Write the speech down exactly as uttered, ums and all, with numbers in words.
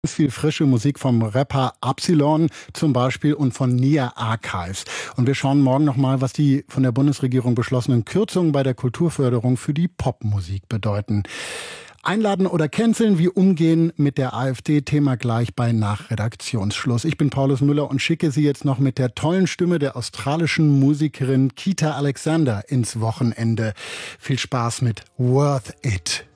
Viel frische Musik vom Rapper Absilon zum Beispiel und von Nia Archives. Und wir schauen morgen nochmal, was die von der Bundesregierung beschlossenen Kürzungen bei der Kulturförderung für die Popmusik bedeuten. Einladen oder canceln, wie umgehen mit der AfD, Thema gleich bei Nachredaktionsschluss. Ich bin Paulus Müller und schicke Sie jetzt noch mit der tollen Stimme der australischen Musikerin Kita Alexander ins Wochenende. Viel Spaß mit Worth It.